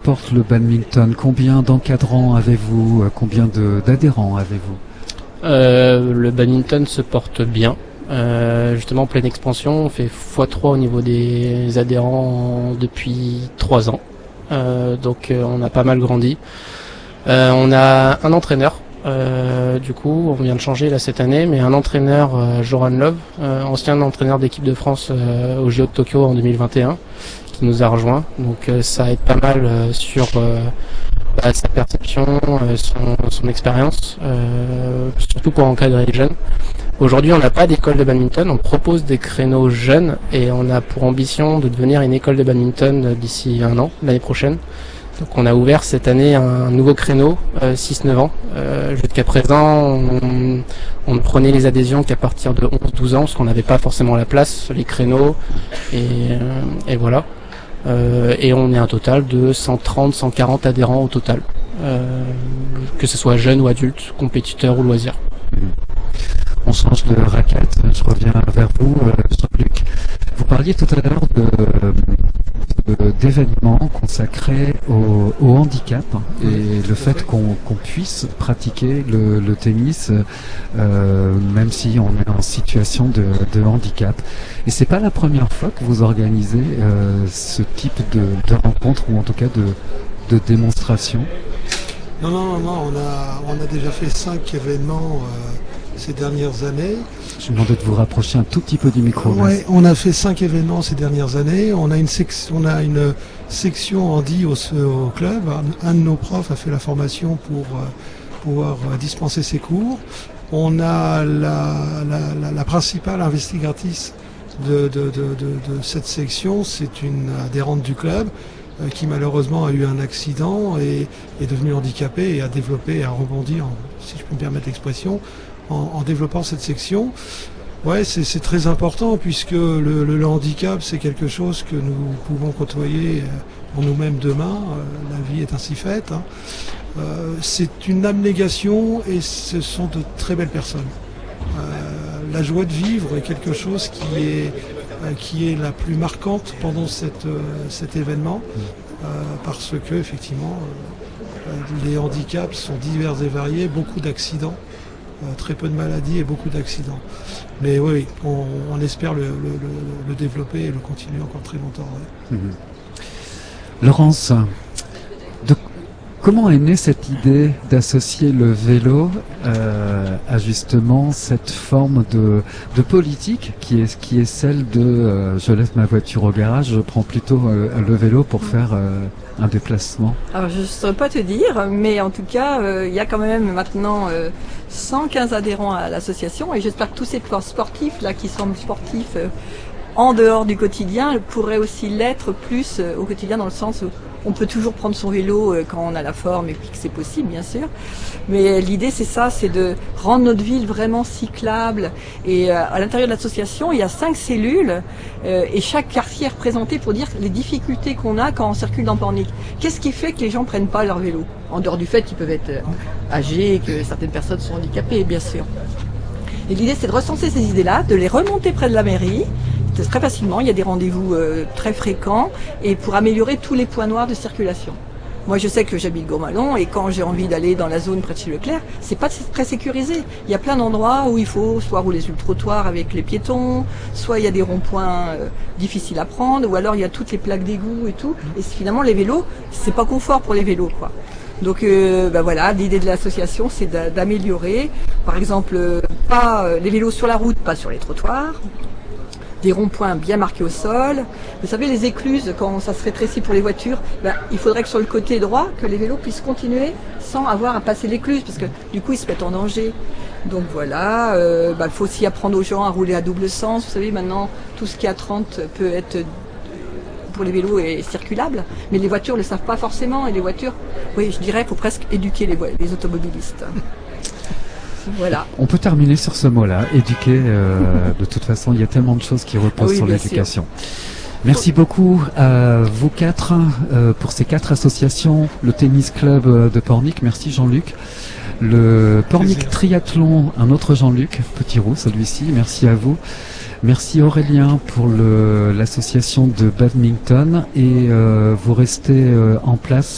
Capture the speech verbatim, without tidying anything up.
porte le badminton? Combien d'encadrants avez-vous? Combien de, d'adhérents avez-vous? euh, Le badminton se porte bien. Euh, justement, en pleine expansion, on fait fois trois au niveau des adhérents depuis trois ans. Euh, donc euh, on a pas mal grandi. Euh, on a un entraîneur. Euh, du coup, on vient de changer là cette année, mais un entraîneur, euh, Joran Love, euh, ancien entraîneur d'équipe de France euh, au J O de Tokyo en deux mille vingt et un, qui nous a rejoint. Donc euh, ça aide pas mal euh, sur euh, bah, sa perception, euh, son, son expérience, euh, surtout pour encadrer les jeunes. Aujourd'hui, on n'a pas d'école de badminton, on propose des créneaux jeunes et on a pour ambition de devenir une école de badminton d'ici un an, l'année prochaine. Donc on a ouvert cette année un nouveau créneau, euh, six neuf ans. Euh, jusqu'à présent, on, on ne prenait les adhésions qu'à partir de onze douze ans, parce qu'on n'avait pas forcément la place, les créneaux, et, euh, et voilà. Euh, et on est un total de cent trente cent quarante adhérents au total, euh, que ce soit jeunes ou adultes, compétiteurs ou loisirs. On change de raquette, je reviens vers vous, euh, Jean-Luc. Vous parliez tout à l'heure de, de, d'événements consacrés au, au handicap et le fait qu'on, qu'on puisse pratiquer le, le tennis euh, même si on est en situation de, de handicap. Et c'est pas la première fois que vous organisez euh, ce type de, de rencontre ou en tout cas de, de démonstration. Non, non, non, non, on a, on a déjà fait cinq événements euh, ces dernières années. Je vous demandais de vous rapprocher un tout petit peu du micro. Oui, on a fait cinq événements ces dernières années. On a une, sec- on a une section handi au, au club. Un de nos profs a fait la formation pour euh, pouvoir euh, dispenser ses cours. On a la, la, la, la principale investigatrice de, de, de, de, de cette section, c'est une adhérente du club euh, qui malheureusement a eu un accident et est devenue handicapée et a développé, a rebondi, en, si je peux me permettre l'expression, en, en développant cette section. Ouais, c'est, c'est très important puisque le, le, le handicap, c'est quelque chose que nous pouvons côtoyer pour nous-mêmes demain. Euh, la vie est ainsi faite. Hein. Euh, c'est une abnégation et ce sont de très belles personnes. Euh, la joie de vivre est quelque chose qui est, euh, qui est la plus marquante pendant cette, euh, cet événement euh, parce que effectivement euh, les handicaps sont divers et variés, beaucoup d'accidents. Euh, très peu de maladies et beaucoup d'accidents. Mais oui, on, on espère le, le, le, le développer et le continuer encore très longtemps. Ouais. Mmh. Laurence, de, comment est née cette idée d'associer le vélo euh, à justement cette forme de, de politique qui est, qui est celle de euh, je laisse ma voiture au garage, je prends plutôt euh, le vélo pour faire euh, un déplacement? Alors je ne saurais pas te dire, mais en tout cas, euh, il y a quand même maintenant euh, cent quinze adhérents à l'association et j'espère que tous ces sportifs là qui sont sportifs euh, en dehors du quotidien pourraient aussi l'être plus euh, au quotidien dans le sens où on peut toujours prendre son vélo euh, quand on a la forme et puis que c'est possible bien sûr. Mais l'idée c'est ça, c'est de rendre notre ville vraiment cyclable et euh, à l'intérieur de l'association il y a cinq cellules euh, et chaque quartier est représenté pour dire les difficultés qu'on a quand on circule dans Pornic. Qu'est-ce qui fait que les gens prennent pas leur vélo? En dehors du fait qu'ils peuvent être âgés et que certaines personnes sont handicapées bien sûr. Et l'idée c'est de recenser ces idées-là, de les remonter près de la mairie. Très facilement, il y a des rendez-vous euh, très fréquents et pour améliorer tous les points noirs de circulation. Moi je sais que j'habite Gourmalon et quand j'ai envie d'aller dans la zone près de chez Leclerc, c'est pas très sécurisé. Il y a plein d'endroits où il faut soit rouler sur le trottoir avec les piétons, soit il y a des ronds-points euh, difficiles à prendre, ou alors il y a toutes les plaques d'égout et tout. Et finalement les vélos, c'est pas confort pour les vélos quoi. Donc euh, ben voilà, l'idée de l'association c'est d'a- d'améliorer, par exemple euh, pas euh, les vélos sur la route, pas sur les trottoirs. Des ronds-points bien marqués au sol. Vous savez, les écluses, quand ça se rétrécit pour les voitures, ben, il faudrait que sur le côté droit, que les vélos puissent continuer sans avoir à passer l'écluse, parce que du coup, ils se mettent en danger. Donc voilà, euh, ben, il faut aussi apprendre aux gens à rouler à double sens. Vous savez, maintenant, tout ce qui est à trente peut être, pour les vélos, est circulable, mais les voitures ne le savent pas forcément. Et les voitures, oui, je dirais, il faut presque éduquer les, les automobilistes. Voilà. On peut terminer sur ce mot-là, éduquer. Euh, de toute façon, il y a tellement de choses qui reposent oui, sur l'éducation. Sûr. Merci beaucoup à vous quatre euh, pour ces quatre associations. Le Tennis Club de Pornic, merci Jean-Luc. Le Pornic Triathlon, un autre Jean-Luc, petit roux celui-ci, merci à vous. Merci Aurélien pour le, l'association de badminton et euh, vous restez euh, en place